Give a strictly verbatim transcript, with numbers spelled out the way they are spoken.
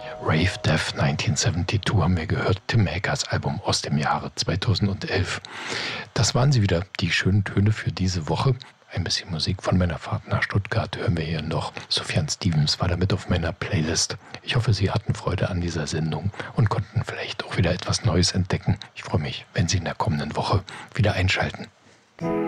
Rave Death neunzehnhundertzweiundsiebzig haben wir gehört, Tim Makers Album aus dem Jahre zweitausendelf. Das waren sie wieder, die schönen Töne für diese Woche. Ein bisschen Musik von meiner Fahrt nach Stuttgart hören wir hier noch. Sufjan Stevens war damit auf meiner Playlist. Ich hoffe, Sie hatten Freude an dieser Sendung und konnten vielleicht auch wieder etwas Neues entdecken. Ich freue mich, wenn Sie in der kommenden Woche wieder einschalten.